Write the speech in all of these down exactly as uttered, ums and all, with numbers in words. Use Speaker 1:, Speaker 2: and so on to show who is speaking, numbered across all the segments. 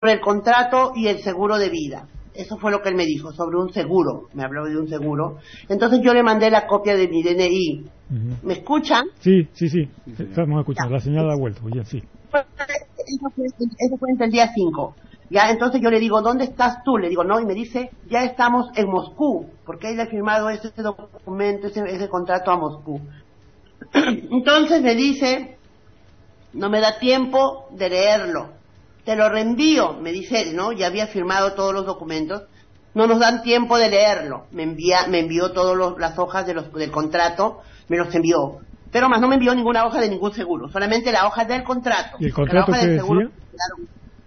Speaker 1: el contrato y el seguro de vida. Eso fue lo que él me dijo, sobre un seguro. Me habló de un seguro. Entonces yo le mandé la copia de mi D N I. Uh-huh. ¿Me escuchan?
Speaker 2: Sí, sí, sí. Estamos escuchando. Ya. La señal ha vuelto. Ya, sí.
Speaker 1: Eso fue, eso fue entre el día cinco. Ya, entonces yo le digo, ¿dónde estás tú? Le digo, no, y me dice, ya estamos en Moscú, porque él ha firmado ese, ese documento, ese, ese contrato a Moscú. Entonces me dice, no me da tiempo de leerlo, te lo reenvío, me dice él, ¿no? Ya había firmado todos los documentos, no nos dan tiempo de leerlo. Me envía, me envió todas las hojas de los, del contrato, me los envió, pero más no me envió ninguna hoja de ningún seguro, solamente la hoja del contrato.
Speaker 2: ¿Y el contrato qué decía? Seguro, claro,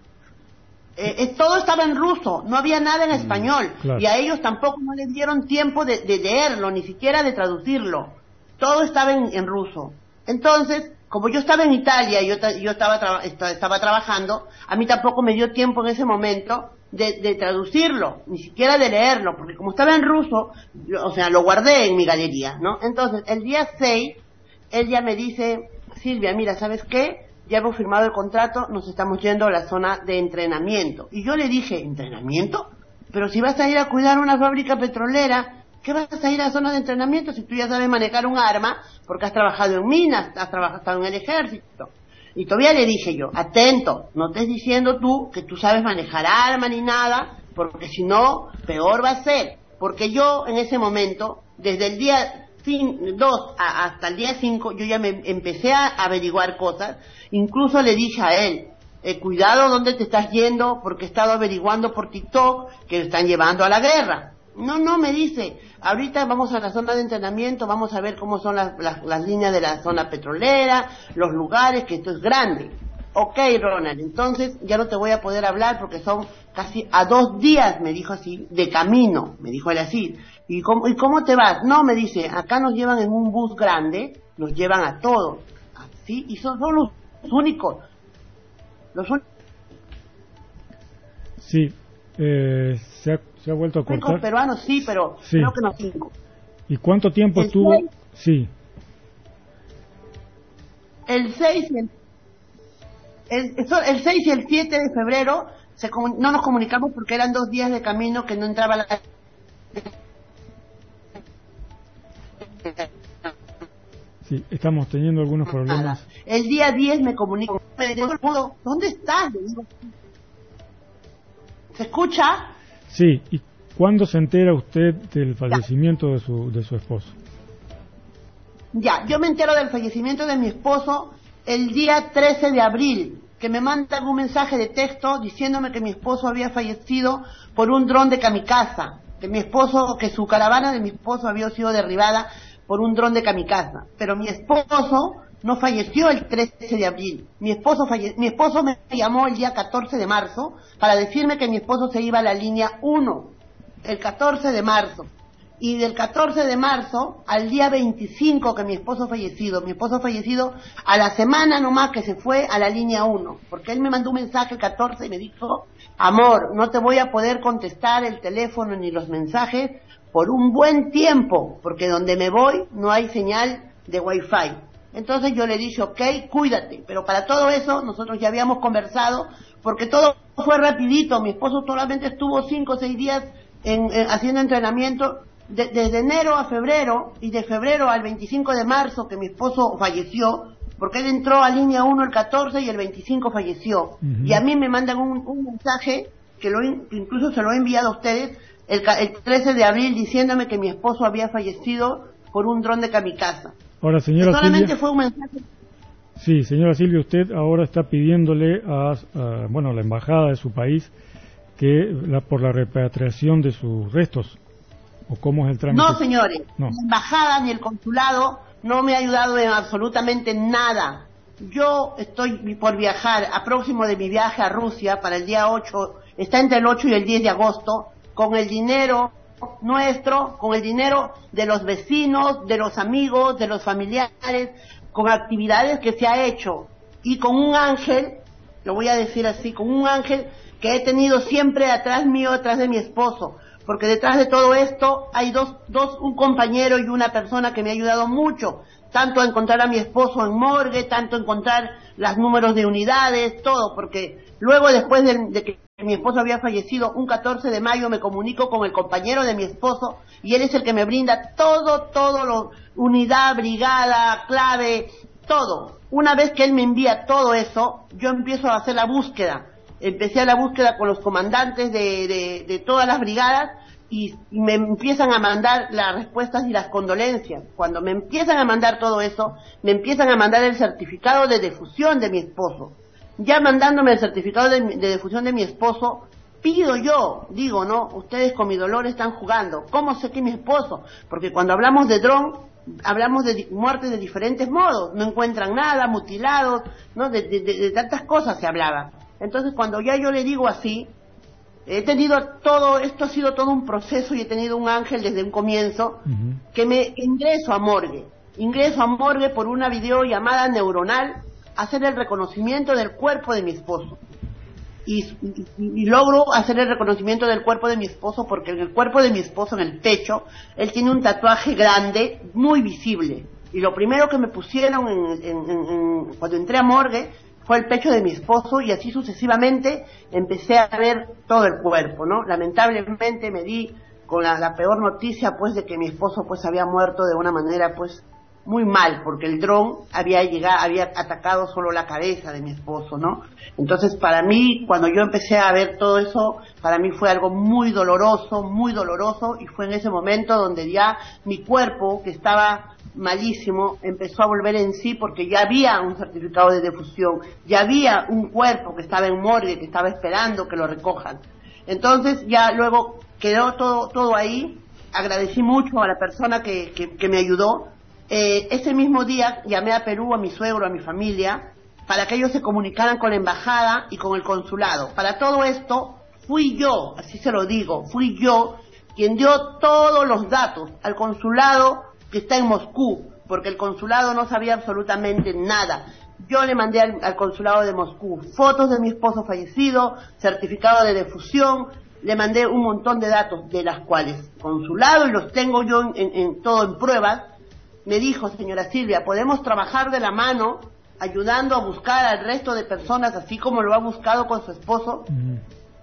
Speaker 1: Eh, eh, todo estaba en ruso, no había nada en español, claro. Y a ellos tampoco no les dieron tiempo de, de leerlo, ni siquiera de traducirlo, todo estaba en, en ruso. Entonces, como yo estaba en Italia y yo, yo estaba, tra estaba trabajando, a mí tampoco me dio tiempo en ese momento de, de traducirlo, ni siquiera de leerlo, porque como estaba en ruso, o sea, lo guardé en mi galería, ¿no? Entonces, el día seis, él ya me dice, Silvia, mira, ¿sabes qué? Ya hemos firmado el contrato, nos estamos yendo a la zona de entrenamiento. Y yo le dije, ¿entrenamiento? Pero si vas a ir a cuidar una fábrica petrolera, ¿qué vas a ir a zona de entrenamiento si tú ya sabes manejar un arma? Porque has trabajado en minas, has trabajado en el ejército. Y todavía le dije yo, atento, no estés diciendo tú que tú sabes manejar arma ni nada, porque si no, peor va a ser. Porque yo en ese momento, desde el día dos hasta el día cinco, yo ya me empecé a averiguar cosas. Incluso le dije a él, eh, cuidado dónde te estás yendo, porque he estado averiguando por TikTok que lo están llevando a la guerra. No, no, me dice, ahorita vamos a la zona de entrenamiento, vamos a ver cómo son las, las, las líneas de la zona petrolera, los lugares, que esto es grande. Ok, Ronald, entonces ya no te voy a poder hablar porque son casi a dos días, me dijo así, de camino, me dijo él así. ¿Y cómo, ¿Y cómo te vas? No, me dice, acá nos llevan en un bus grande, nos llevan a todos. Así, y son, son los únicos. Los únicos.
Speaker 2: Sí, eh, se, ha, se ha vuelto a cortar.
Speaker 1: Los únicos peruanos sí, pero sí. Creo que no cinco.
Speaker 2: ¿Y cuánto tiempo
Speaker 1: el
Speaker 2: estuvo?
Speaker 1: seis,
Speaker 2: sí.
Speaker 1: El seis y el, el, el seis y el siete de febrero se, no nos comunicamos porque eran dos días de camino que no entraba la...
Speaker 2: Sí, estamos teniendo algunos problemas.
Speaker 1: El día diez me comunico. Me digo, ¿dónde estás? ¿Se escucha?
Speaker 2: Sí, ¿y cuándo se entera usted del fallecimiento de su, de su esposo?
Speaker 1: Ya, yo me entero del fallecimiento de mi esposo el día trece de abril, que me mandan un mensaje de texto diciéndome que mi esposo había fallecido por un dron de kamikaze, que mi esposo, que su caravana de mi esposo había sido derribada por un dron de kamikaze, pero mi esposo no falleció el trece de abril, mi esposo falle... mi esposo me llamó el día catorce de marzo para decirme que mi esposo se iba a la línea uno, el catorce de marzo, y del catorce de marzo al día veinticinco que mi esposo fallecido, mi esposo fallecido a la semana nomás que se fue a la línea uno, porque él me mandó un mensaje el catorce y me dijo, amor, no te voy a poder contestar el teléfono ni los mensajes por un buen tiempo, porque donde me voy no hay señal de wifi. Entonces yo le dije, ok, cuídate, pero para todo eso nosotros ya habíamos conversado, porque todo fue rapidito, mi esposo solamente estuvo cinco o seis días en, en, haciendo entrenamiento, de, desde enero a febrero, y de febrero al veinticinco de marzo que mi esposo falleció, porque él entró a línea uno el catorce y el veinticinco falleció, uh-huh. Y a mí me mandan un, un mensaje, que, lo, que incluso se lo he enviado a ustedes, el, el trece de abril, diciéndome que mi esposo había fallecido por un dron de kamikaze.
Speaker 2: Ahora, señora
Speaker 1: solamente
Speaker 2: Silvia,
Speaker 1: fue un mensaje.
Speaker 2: Sí, señora Silvia, usted ahora está pidiéndole a, a bueno, a la embajada de su país que la, por la repatriación de sus restos, ¿o cómo es el trámite?
Speaker 1: No, señores,
Speaker 2: no.
Speaker 1: La embajada ni el consulado no me ha ayudado en absolutamente nada. Yo estoy por viajar, a próximo de mi viaje a Rusia para el día ocho, está entre el ocho y el diez de agosto, con el dinero nuestro, con el dinero de los vecinos, de los amigos, de los familiares, con actividades que se ha hecho, y con un ángel, lo voy a decir así, con un ángel que he tenido siempre atrás mío, atrás de mi esposo, porque detrás de todo esto hay dos, dos, un compañero y una persona que me ha ayudado mucho, tanto a encontrar a mi esposo en morgue, tanto a encontrar los números de unidades, todo, porque luego después de, de que mi esposo había fallecido un catorce de mayo, me comunico con el compañero de mi esposo y él es el que me brinda todo, todo, lo, unidad, brigada, clave, todo. Una vez que él me envía todo eso, yo empiezo a hacer la búsqueda. Empecé a la búsqueda con los comandantes de, de, de todas las brigadas y, y me empiezan a mandar las respuestas y las condolencias. Cuando me empiezan a mandar todo eso, me empiezan a mandar el certificado de defusión de mi esposo. Ya mandándome el certificado de, de defusión de mi esposo, pido yo, digo, no, ustedes con mi dolor están jugando. ¿Cómo sé que mi esposo? Porque cuando hablamos de dron, hablamos de muertes de diferentes modos. No encuentran nada, mutilados, ¿no? De, de, de, de tantas cosas se hablaba. Entonces, cuando ya yo le digo así, he tenido todo, esto ha sido todo un proceso y he tenido un ángel desde un comienzo, uh-huh. que me ingreso a morgue. Ingreso a morgue por una videollamada neuronal, hacer el reconocimiento del cuerpo de mi esposo y, y, y logro hacer el reconocimiento del cuerpo de mi esposo porque en el cuerpo de mi esposo, en el pecho, él tiene un tatuaje grande, muy visible, y lo primero que me pusieron en, en, en, en, cuando entré a morgue fue el pecho de mi esposo y así sucesivamente empecé a ver todo el cuerpo, ¿no? Lamentablemente me di con la, la peor noticia pues de que mi esposo pues había muerto de una manera pues muy mal, porque el dron había llegado, había atacado solo la cabeza de mi esposo, ¿no? Entonces, para mí, cuando yo empecé a ver todo eso, para mí fue algo muy doloroso, muy doloroso, y fue en ese momento donde ya mi cuerpo, que estaba malísimo, empezó a volver en sí, porque ya había un certificado de defusión, ya había un cuerpo que estaba en morgue, que estaba esperando que lo recojan. Entonces, ya luego quedó todo, todo ahí. Agradecí mucho a la persona que, que, que me ayudó. Eh, ese mismo día llamé a Perú, a mi suegro, a mi familia, para que ellos se comunicaran con la embajada y con el consulado. Para todo esto fui yo, así se lo digo, fui yo quien dio todos los datos al consulado que está en Moscú, porque el consulado no sabía absolutamente nada. Yo le mandé al, al consulado de Moscú fotos de mi esposo fallecido, certificado de defusión, le mandé un montón de datos de las cuales consulado, y los tengo yo en, en, en todo en pruebas. Me dijo, señora Silvia, podemos trabajar de la mano ayudando a buscar al resto de personas así como lo ha buscado con su esposo. Mm.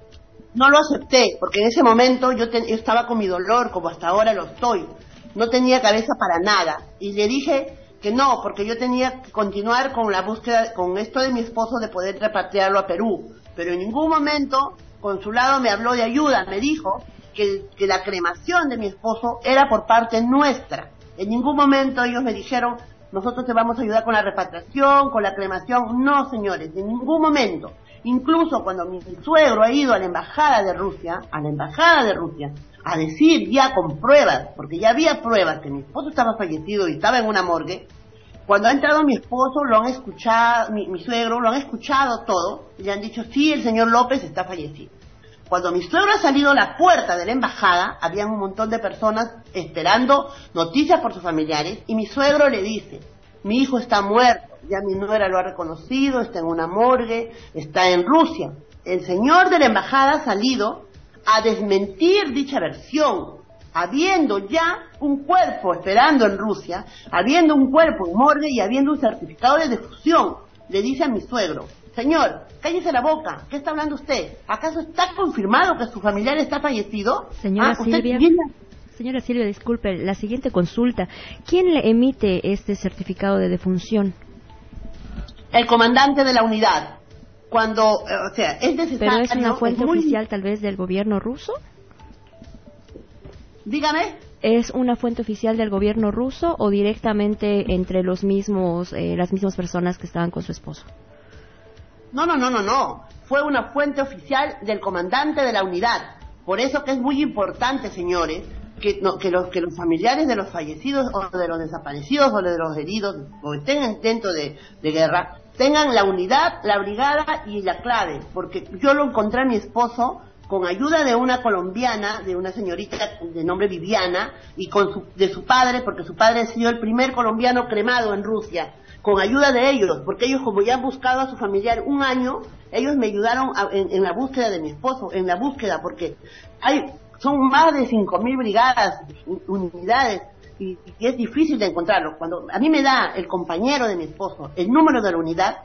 Speaker 1: No lo acepté, porque en ese momento yo, te, yo estaba con mi dolor, como hasta ahora lo estoy. No tenía cabeza para nada. Y le dije que no, porque yo tenía que continuar con la búsqueda, con esto de mi esposo, de poder repatriarlo a Perú. Pero en ningún momento consulado me habló de ayuda. Me dijo que, que la cremación de mi esposo era por parte nuestra. En ningún momento ellos me dijeron, nosotros te vamos a ayudar con la repatriación, con la cremación. No, señores, en ningún momento. Incluso cuando mi suegro ha ido a la embajada de Rusia, a la embajada de Rusia, a decir ya con pruebas, porque ya había pruebas que mi esposo estaba fallecido y estaba en una morgue, cuando ha entrado mi esposo, lo han escuchado, mi, mi suegro, lo han escuchado todo, y le han dicho, sí, el señor López está fallecido. Cuando mi suegro ha salido a la puerta de la embajada, habían un montón de personas esperando noticias por sus familiares, y mi suegro le dice, mi hijo está muerto, ya mi nuera lo ha reconocido, está en una morgue, está en Rusia. El señor de la embajada ha salido a desmentir dicha versión, habiendo ya un cuerpo esperando en Rusia, habiendo un cuerpo en morgue y habiendo un certificado de defusión. Le dice a mi suegro, señor, cállese la boca, ¿qué está hablando usted? ¿Acaso está confirmado que su familiar está fallecido?
Speaker 3: Señora
Speaker 1: ¿Ah,
Speaker 3: Silvia, señora Silvia, disculpe, la siguiente consulta, ¿quién le emite este certificado de defunción?
Speaker 1: El comandante de la unidad. Cuando, o sea, es necesario...
Speaker 3: ¿Pero es una fuente es muy... oficial tal vez del gobierno ruso?
Speaker 1: Dígame.
Speaker 3: ¿Es una fuente oficial del gobierno ruso o directamente entre los mismos, eh, las mismas personas que estaban con su esposo?
Speaker 1: No, no, no, no, no. Fue una fuente oficial del comandante de la unidad. Por eso que es muy importante, señores, que, no, que, los, que los familiares de los fallecidos o de los desaparecidos o de los heridos o estén dentro de, de guerra, tengan la unidad, la brigada y la clave. Porque yo lo encontré a mi esposo con ayuda de una colombiana, de una señorita de nombre Viviana, y con su, de su padre, porque su padre ha sido el primer colombiano cremado en Rusia. Con ayuda de ellos, porque ellos, como ya han buscado a su familiar un año, ellos me ayudaron a, en, en la búsqueda de mi esposo, en la búsqueda, porque hay son más de cinco mil brigadas, unidades, y, y es difícil de encontrarlo. Cuando a mí me da el compañero de mi esposo el número de la unidad,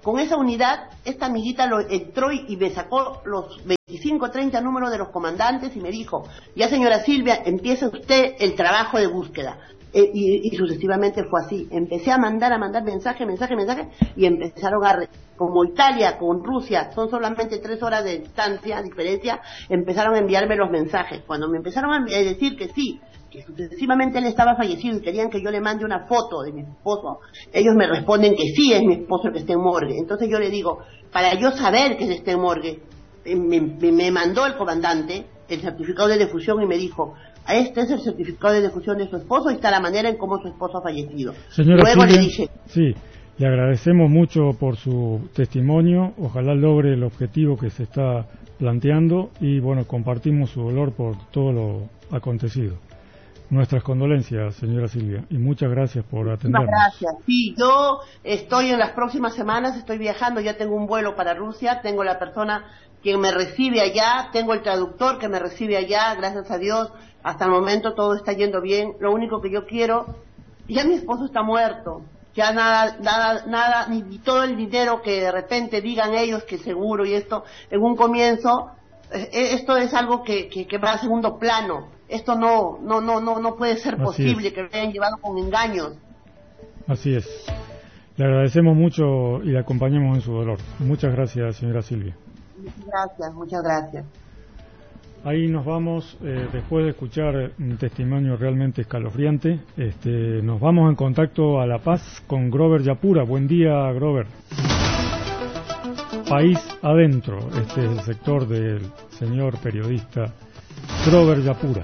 Speaker 1: con esa unidad, esta amiguita lo entró y, y me sacó los veinticinco, treinta números de los comandantes y me dijo, ya señora Silvia, empiece usted el trabajo de búsqueda. Eh, y, y sucesivamente fue así. Empecé a mandar, a mandar mensaje, mensaje, mensaje, y empezaron a, re, como Italia con Rusia, son solamente tres horas de distancia, diferencia, empezaron a enviarme los mensajes. Cuando me empezaron a decir que sí, que sucesivamente él estaba fallecido y querían que yo le mande una foto de mi esposo, ellos me responden que sí es mi esposo el que está en morgue. Entonces yo le digo, para yo saber que él está en morgue, me, me, me mandó el comandante el certificado de defunción y me dijo, este es el certificado de defunción de su esposo y está la manera en cómo su esposo ha fallecido.
Speaker 2: Señora
Speaker 1: Luego
Speaker 2: Silvia,
Speaker 1: le dije,
Speaker 2: sí, le agradecemos mucho por su testimonio, ojalá logre el objetivo que se está planteando y bueno, compartimos su dolor por todo lo acontecido. Nuestras condolencias, señora Silvia, y muchas gracias por atendernos.
Speaker 1: Muchas gracias. Sí, yo estoy en las próximas semanas, estoy viajando, ya tengo un vuelo para Rusia, tengo la persona que me recibe allá, tengo el traductor que me recibe allá, gracias a Dios, hasta el momento todo está yendo bien. Lo único que yo quiero, ya mi esposo está muerto, ya nada, nada, nada, ni, ni todo el dinero que de repente digan ellos que seguro y esto, en un comienzo, eh, esto es algo que, que, que va a segundo plano. Esto no, no, no, no, no puede ser posible que me hayan llevado con engaños.
Speaker 2: Así es. Le agradecemos mucho y le acompañamos en su dolor. Muchas gracias, señora Silvia.
Speaker 1: Muchas gracias, muchas gracias.
Speaker 2: Ahí nos vamos, eh, después de escuchar un testimonio realmente escalofriante, este, nos vamos en contacto a La Paz con Grover Yapura. Buen día, Grover. País adentro, este es el sector del señor periodista Grover Yapura.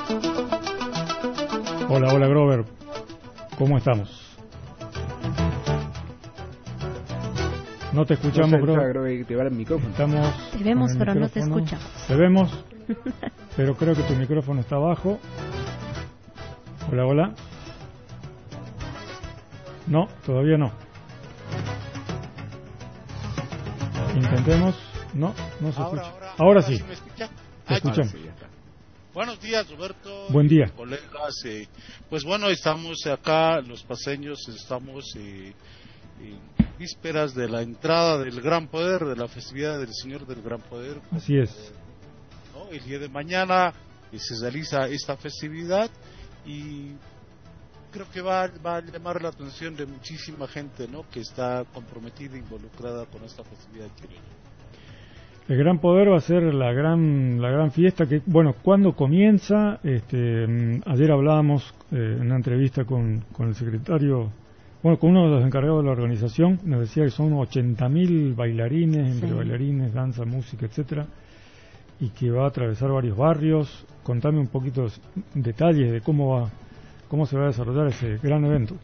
Speaker 2: Hola, hola Grover, ¿cómo estamos? No te escuchamos,
Speaker 4: no
Speaker 2: Grover.
Speaker 4: Grover, te va el micrófono.
Speaker 2: Estamos
Speaker 3: te vemos, pero
Speaker 2: micrófono.
Speaker 3: No te escuchamos.
Speaker 2: Te vemos, pero creo que tu micrófono está abajo. Hola, hola. No, todavía no. Intentemos. No, no se
Speaker 5: ahora,
Speaker 2: escucha.
Speaker 5: Ahora,
Speaker 2: ahora,
Speaker 5: ahora
Speaker 2: sí.
Speaker 5: sí me escucha.
Speaker 2: Te escuchamos.
Speaker 5: Sí, buenos días, Roberto.
Speaker 2: Buen día.
Speaker 5: Colegas. Eh, pues bueno, estamos acá, los paseños, estamos eh, en vísperas de la entrada del Gran Poder, de la festividad del Señor del Gran Poder.
Speaker 2: Así es.
Speaker 5: ¿No? El día de mañana eh, se realiza esta festividad y creo que va, va a llamar la atención de muchísima gente, ¿no?, que está comprometida e involucrada con esta festividad querida.
Speaker 2: El Gran Poder va a ser la gran la gran fiesta que, bueno, ¿cuándo comienza? Este, ayer hablábamos eh, en una entrevista con, con el secretario, bueno, con uno de los encargados de la organización, nos decía que son ochenta mil bailarines, entre sí. bailarines, danza, música, etcétera, y que va a atravesar varios barrios. Contame un poquito detalles de cómo va, cómo se va a desarrollar ese gran evento.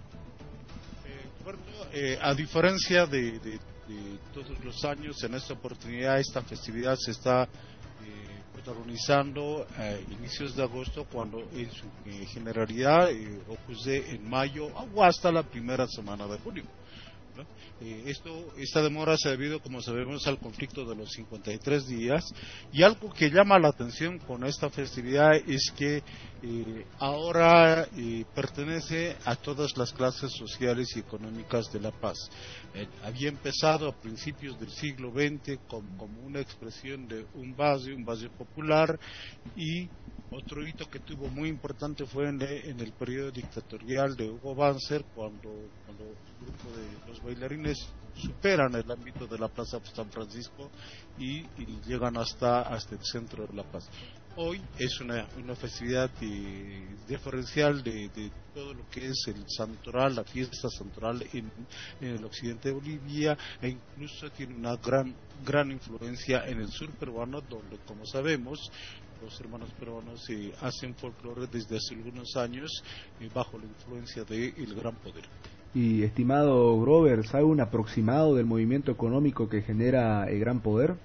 Speaker 5: Eh, bueno, eh, a diferencia de, de, de todos los años, en esta oportunidad esta festividad se está eh, protagonizando a eh, inicios de agosto, cuando en su eh, generalidad eh, ocurre en mayo o hasta la primera semana de junio, ¿no? Eh, esto, esta demora se ha debido, como sabemos, al conflicto de los cincuenta y tres días, y algo que llama la atención con esta festividad es que eh, ahora eh, pertenece a todas las clases sociales y económicas de La Paz. Eh, había empezado a principios del siglo veinte como, como una expresión de un barrio, un barrio popular, y otro hito que tuvo muy importante fue en, en el periodo dictatorial de Hugo Banzer, cuando, cuando el grupo de los bailarines superan el ámbito de la Plaza San Francisco y, y llegan hasta, hasta el centro de La Paz. Hoy es una, una festividad eh, diferencial de, de todo lo que es el santoral, la fiesta santoral en, en el occidente de Bolivia, e incluso tiene una gran, gran influencia en el sur peruano, donde, como sabemos, los hermanos peruanos eh, hacen folclore desde hace algunos años eh, bajo la influencia del Gran Poder.
Speaker 4: Y estimado Grover, ¿sabe un aproximado del movimiento económico que genera el Gran Poder?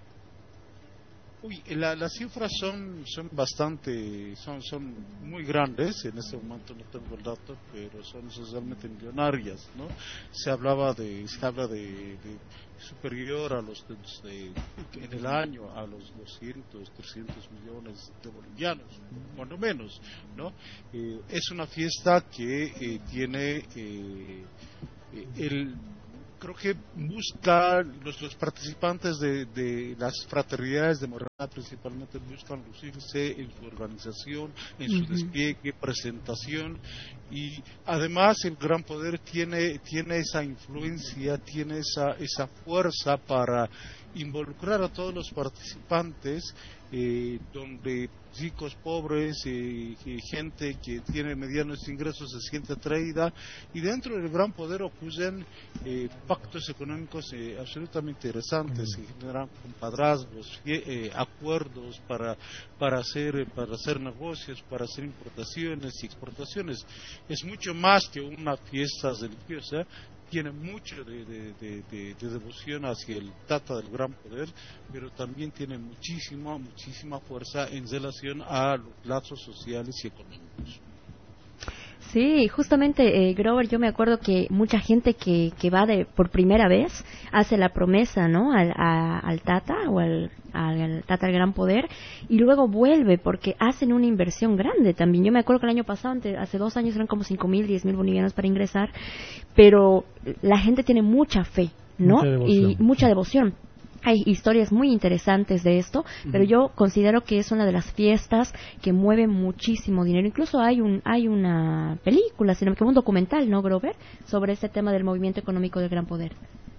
Speaker 5: Uy, la, las cifras son son bastante, son son muy grandes. En este momento no tengo el dato, pero son realmente millonarias, ¿no? Se hablaba de, se habla de, de superior a los, de, en el año, a los doscientos, trescientos millones de bolivianos, cuando menos, ¿no? Eh, es una fiesta que eh, tiene eh, el creo que busca, los, los participantes de, de las fraternidades de Morena principalmente buscan lucirse en su organización, en su uh-huh. despliegue, presentación, y además el Gran Poder tiene, tiene esa influencia, tiene esa, esa fuerza para involucrar a todos los participantes, eh, donde chicos pobres, eh, gente que tiene medianos ingresos se siente atraída, y dentro del Gran Poder ocurren eh, pactos económicos eh, absolutamente interesantes, se generan compadrazgos, eh, acuerdos para para hacer para hacer negocios, para hacer importaciones y exportaciones. Es mucho más que una fiesta religiosa, tiene mucho de, de, de, de, de devoción hacia el Tata del Gran Poder, pero también tiene muchísima, muchísima fuerza en relación a los lazos sociales y económicos.
Speaker 3: Sí, justamente, eh, Grover, yo me acuerdo que mucha gente que, que va de por primera vez hace la promesa, ¿no?, al, a, al Tata o al, al, al Tata del Gran Poder, y luego vuelve porque hacen una inversión grande también. Yo me acuerdo que el año pasado, ante, hace dos años, eran como cinco mil, diez mil bolivianos para ingresar, pero la gente tiene mucha fe, ¿no?
Speaker 2: Mucha
Speaker 3: y mucha devoción. Hay historias muy interesantes de esto, uh-huh. pero yo considero que es una de las fiestas que mueve muchísimo dinero. Incluso hay un hay una película, sino que un documental, ¿no, Grover?, sobre este tema del movimiento económico del Gran Poder.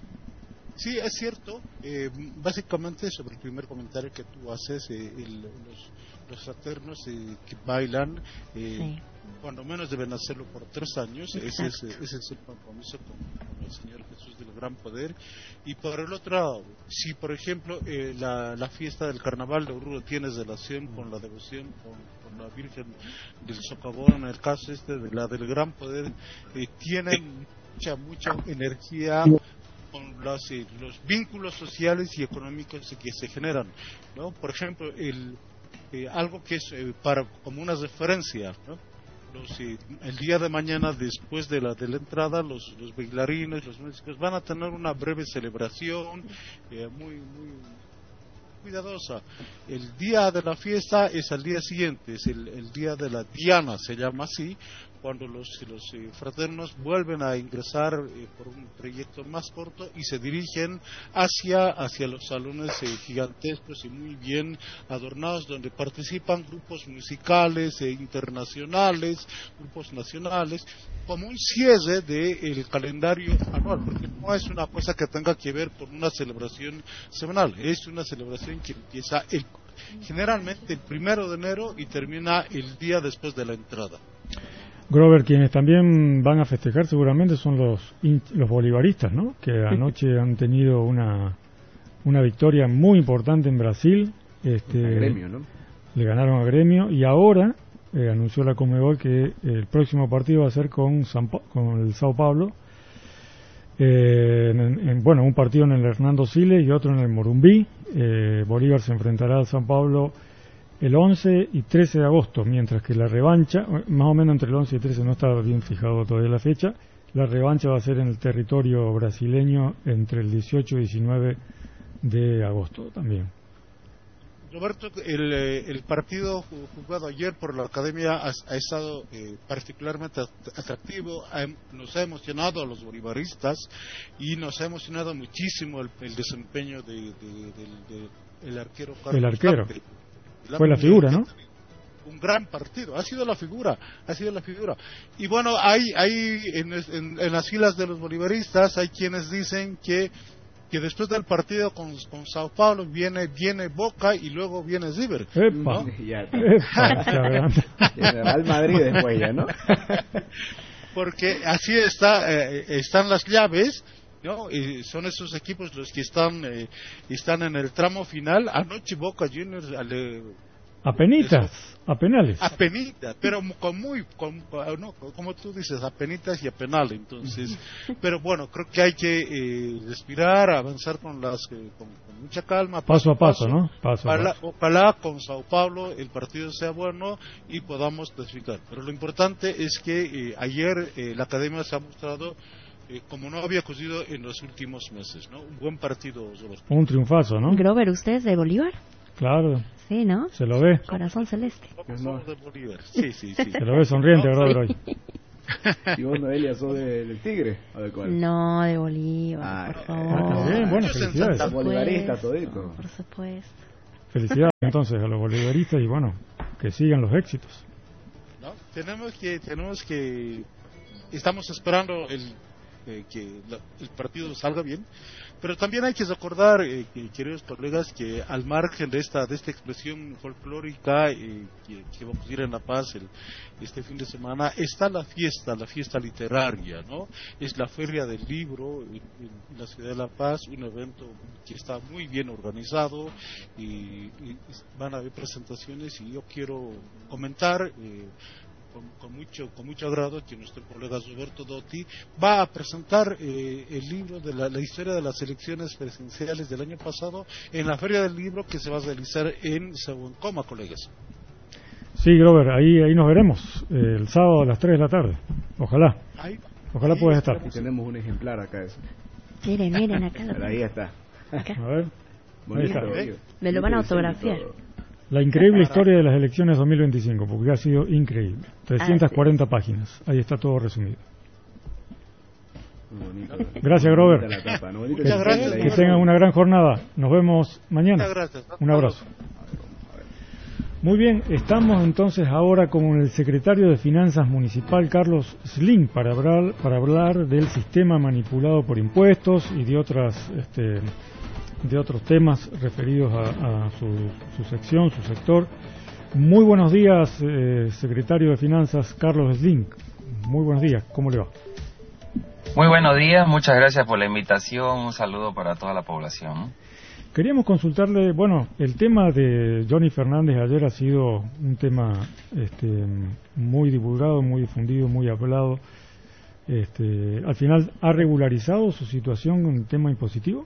Speaker 5: Sí, es cierto. Eh, básicamente, sobre el primer comentario que tú haces, eh, el, los, los fraternos eh, que bailan, eh, sí. cuando menos deben hacerlo por tres años. Ese es, ese es el compromiso con, con el Señor Jesús del Gran Poder. Y por el otro lado, si por ejemplo eh, la, la fiesta del Carnaval de Oruro tiene relación con la devoción con, con la Virgen del Socavón, en el caso este de la del Gran Poder, eh, tiene mucha, mucha energía con los, eh, los vínculos sociales y económicos que se generan, ¿no? Por ejemplo, el, eh, algo que es eh, para como una referencia, ¿no? Los, eh, el día de mañana, después de la de la entrada, los, los bailarines, los músicos van a tener una breve celebración eh, muy muy cuidadosa. El día de la fiesta es al día siguiente, es el, el día de la Diana, se llama así, cuando los, los eh, fraternos vuelven a ingresar eh, por un trayecto más corto y se dirigen hacia, hacia los salones eh, gigantescos y muy bien adornados, donde participan grupos musicales eh, internacionales, grupos nacionales, como un cierre del calendario anual, porque no es una cosa que tenga que ver con una celebración semanal, es una celebración que empieza el, generalmente el primero de enero y termina el día después de la entrada.
Speaker 2: Grover, quienes también van a festejar seguramente son los los bolivaristas, ¿no?, que anoche han tenido una una victoria muy importante en Brasil. Este,
Speaker 4: Gremio, ¿no?
Speaker 2: Le ganaron a Gremio, y ahora eh, anunció la Conmebol que el próximo partido va a ser con San pa- con el Sao Paulo. Eh, en, en, bueno, un partido en el Hernando Siles y otro en el Morumbí. Eh, Bolívar se enfrentará al San Pablo el once y trece de agosto, mientras que la revancha, más o menos entre el once y trece, no está bien fijado todavía la fecha, la revancha va a ser en el territorio brasileño entre el dieciocho y diecinueve de agosto también.
Speaker 5: Roberto, el, el partido jugado ayer por la Academia ha, ha estado eh, particularmente atractivo, ha, nos ha emocionado a los bolivaristas y nos ha emocionado muchísimo el, el desempeño de, de, de, de, de el arquero Carlos
Speaker 2: El arquero.
Speaker 5: Campe.
Speaker 2: Fue la figura, ¿no?
Speaker 5: Un gran partido, ha sido la figura, ha sido la figura. Y bueno, hay, hay en, en, en las filas de los bolivaristas hay quienes dicen que que después del partido con, con Sao Paulo viene viene Boca y luego viene River.
Speaker 2: Epa,
Speaker 5: ¿no?
Speaker 4: Ya,
Speaker 2: Epa,
Speaker 4: Real Madrid después ya, ¿no?
Speaker 5: Porque así está, eh, están las llaves, ¿no? Y son esos equipos los que están eh, están en el tramo final. Anoche Boca Juniors ale,
Speaker 2: a penitas, a penales.
Speaker 5: A penitas, pero con muy, con, no, como tú dices, a penitas y a penal. Entonces, pero bueno, creo que hay que eh, respirar, avanzar con las eh, con, con mucha calma,
Speaker 2: paso, paso a paso, paso, ¿no? Paso
Speaker 5: ojalá,
Speaker 2: a paso.
Speaker 5: Ojalá con Sao Paulo el partido sea bueno y podamos clasificar. Pero lo importante es que eh, ayer eh, la Academia se ha mostrado Eh, como no había ocurrido en los últimos meses, ¿no? Un buen partido.
Speaker 2: Un triunfazo, ¿no?
Speaker 3: Grover, ¿usted es de Bolívar?
Speaker 2: Claro.
Speaker 3: Sí, ¿no?
Speaker 2: Se lo ve.
Speaker 3: Corazón celeste.
Speaker 5: Somos de Bolívar. Sí, sí, sí.
Speaker 2: Se lo ve sonriente, Grover, hoy.
Speaker 4: Y vos, Noelia, sos de, del Tigre, ¿o de cuál?
Speaker 3: No, de Bolívar,
Speaker 4: ah,
Speaker 3: por favor.
Speaker 2: Ah, bien, bueno, felicidades.
Speaker 4: Bolivarista todito.
Speaker 3: Por supuesto.
Speaker 2: Felicidades entonces a los bolivaristas y bueno, que sigan los éxitos.
Speaker 5: No, tenemos que, tenemos que, estamos esperando el, eh, que la, el partido salga bien, pero también hay que recordar, eh, que, queridos colegas, que al margen de esta, de esta expresión folclórica eh, que, que vamos a ir en La Paz el, este fin de semana, está la fiesta, la fiesta literaria, ¿no? Es la Feria del Libro en, en la ciudad de La Paz, un evento que está muy bien organizado y, y van a haber presentaciones y yo quiero comentar eh, Con, con mucho con mucho agrado que nuestro colega Roberto Dotti va a presentar eh, el libro de la, la historia de las elecciones presidenciales del año pasado en la Feria del Libro que se va a realizar en Sabuencoma, colegas.
Speaker 2: Sí, Grover, ahí ahí nos veremos eh, el sábado a las tres de la tarde. Ojalá. Ahí, Ojalá puedas estar.
Speaker 4: Aquí tenemos un ejemplar acá. Eso.
Speaker 3: Miren, miren, acá lo
Speaker 4: Ahí está.
Speaker 3: Acá.
Speaker 2: A ver.
Speaker 4: Bonito,
Speaker 2: ahí está.
Speaker 3: Me lo van a autografiar.
Speaker 2: La increíble historia de las elecciones dos mil veinticinco, porque ha sido increíble. trescientas cuarenta ah, sí. páginas, ahí está todo resumido.
Speaker 4: Bonito.
Speaker 2: Gracias, Grover.
Speaker 4: Tapa, ¿no?
Speaker 2: Que, gracias, que tengan una gran jornada. Nos vemos mañana. Un abrazo. Muy bien, estamos entonces ahora con el secretario de Finanzas Municipal, Carlos Sling, para hablar, para hablar del sistema manipulado por impuestos y de otras... Este, de otros temas referidos a, a su, su sección, su sector. Muy buenos días, eh, secretario de Finanzas, Carlos Sling. Muy buenos días, ¿cómo le va?
Speaker 6: Muy buenos días, muchas gracias por la invitación, un saludo para toda la población.
Speaker 2: Queríamos consultarle, bueno, el tema de Johnny Fernández ayer ha sido un tema este, muy divulgado, muy difundido, muy hablado. Este, ¿Al final ha regularizado su situación en el tema impositivo?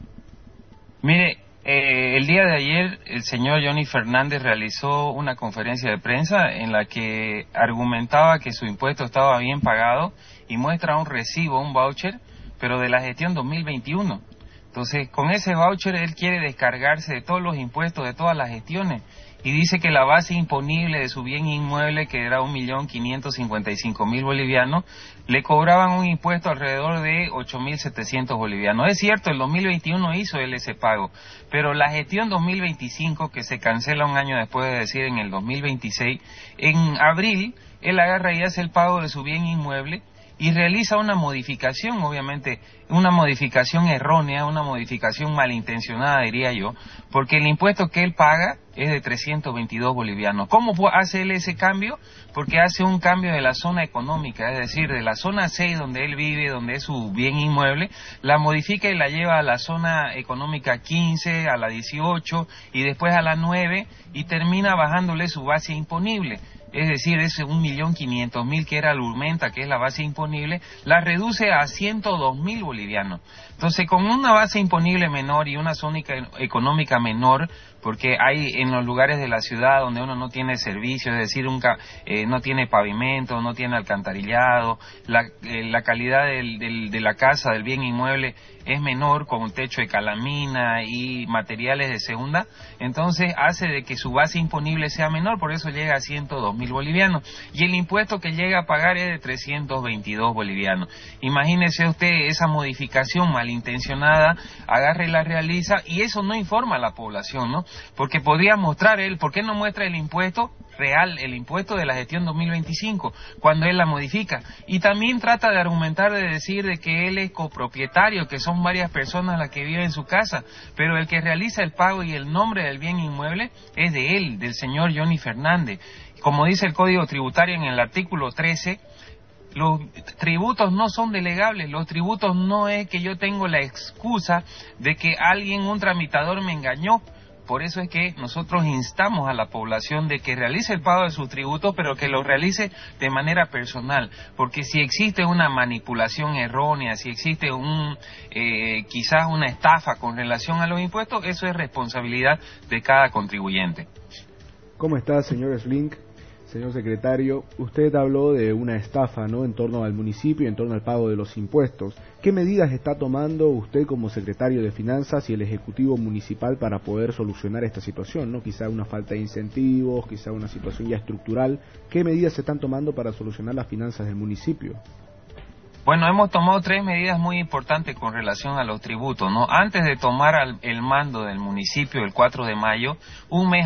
Speaker 6: Mire, eh, el día de ayer el señor Johnny Fernández realizó una conferencia de prensa en la que argumentaba que su impuesto estaba bien pagado y muestra un recibo, un voucher, pero de la gestión dos mil veintiuno. Entonces, con ese voucher él quiere descargarse de todos los impuestos de todas las gestiones y dice que la base imponible de su bien inmueble, que era un millón quinientos cincuenta y cinco mil bolivianos, le cobraban un impuesto alrededor de ocho mil setecientos bolivianos. Es cierto, el dos mil veintiuno hizo él ese pago, pero la gestión dos mil veinticinco, que se cancela un año después, de decir en el dos mil veintiséis, en abril él agarra y hace el pago de su bien inmueble y realiza una modificación, obviamente, una modificación errónea, una modificación malintencionada, diría yo, porque el impuesto que él paga es de trescientos veintidós bolivianos. ¿Cómo hace él ese cambio? Porque hace un cambio de la zona económica, es decir, de la zona seis donde él vive, donde es su bien inmueble, la modifica y la lleva a la zona económica quince, a la dieciocho y después a la nueve y termina bajándole su base imponible. Es decir, ese un millón quinientos mil que era la Urmenta, que es la base imponible, la reduce a ciento dos mil bolivianos. Entonces, con una base imponible menor y una zona económica menor, porque hay en los lugares de la ciudad donde uno no tiene servicios, es decir, un, eh, no tiene pavimento, no tiene alcantarillado, la, eh, la calidad del, del, de la casa, del bien inmueble, es menor, con un techo de calamina y materiales de segunda, entonces hace de que su base imponible sea menor, por eso llega a ciento dos mil bolivianos, y el impuesto que llega a pagar es de trescientos veintidós bolivianos. Imagínese usted esa modificación malintencionada, agarra y la realiza, y eso no informa a la población, ¿no? Porque podría mostrar él, ¿por qué no muestra el impuesto real, el impuesto de la gestión dos mil veinticinco, cuando él la modifica? Y también trata de argumentar, de decir de que él es copropietario, que son varias personas las que viven en su casa, pero el que realiza el pago y el nombre del bien inmueble es de él, del señor Johnny Fernández. Como dice el Código Tributario en el artículo trece, los tributos no son delegables, los tributos no es que yo tengo la excusa de que alguien, un tramitador, me engañó. Por eso es que nosotros instamos a la población de que realice el pago de sus tributos, pero que lo realice de manera personal, porque si existe una manipulación errónea, si existe un eh, quizás una estafa con relación a los impuestos, eso es responsabilidad de cada contribuyente.
Speaker 4: ¿Cómo está, señor Sling? Señor secretario, usted habló de una estafa, ¿no?, en torno al municipio, en torno al pago de los impuestos. ¿Qué medidas está tomando usted como secretario de Finanzas y el Ejecutivo Municipal para poder solucionar esta situación, ¿no? Quizá una falta de incentivos, quizá una situación ya estructural. ¿Qué medidas se están tomando para solucionar las finanzas del municipio?
Speaker 6: Bueno, hemos tomado tres medidas muy importantes con relación a los tributos, ¿no? Antes de tomar al, el mando del municipio el cuatro de mayo, un mes